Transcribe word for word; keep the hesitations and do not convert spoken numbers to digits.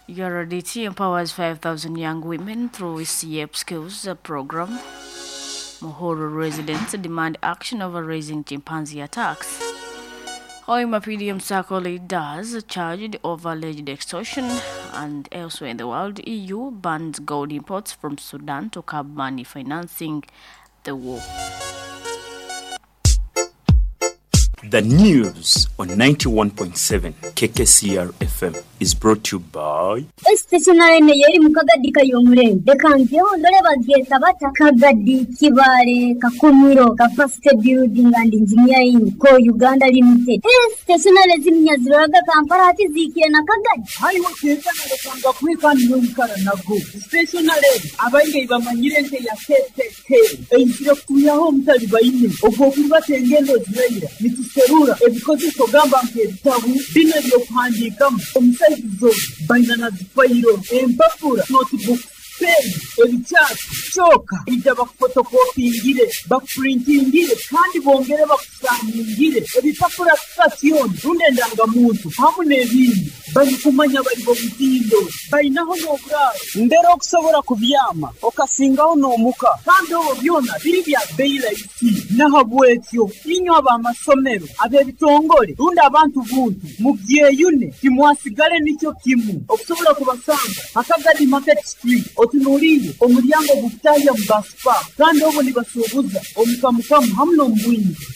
U R D T empowers five thousand young women through its C E P Skills program. Muhoro residents demand action over raising chimpanzee attacks. Hoima P D M circle leaders charged over alleged extortion. And elsewhere in the world, E U bans gold imports from Sudan to curb money financing the war. The news on ninety-one point seven K K C R F M is brought to you by Stationary yeri mukagadi kayomure dekanvyo ndole bageta bata kagadi kibare kakumiro capacity building and engineering ko Uganda limited. Stationary zimnya ziraga Kampala ati zikire na kagadi hayi wakeka nakanga kwikani n'umukara nago stationary abange bamanyire nte ya K T K einjira kuyaho mutali bayine obwo kubatengendo zirayira serura ebikozi kogamba nke bitabu bine byo kwandikamu omusaizo bainana zifayiro empapura notebook pen ebicyatsi choka ijya bakfotokopingire bakprintingire kandi bongere bakusangire ebipapura station runde ndangamuntu hamwe n'ebindi bari kumanya bari bo bitindo bainaho nobra ndero okusobora kubyama okasingaho nomuka kandi obo byona biri bya beila iti nahabwetyo inyo abamasomero abebitongole runde abantu buntu mubyeyune kimwasigale nicyo kimu okusobora kubasanga akagadi market street otunuriye omulyango gutaya mbaspa kandi obo nibasubuza omukamukamu hamwe n'ombwinyi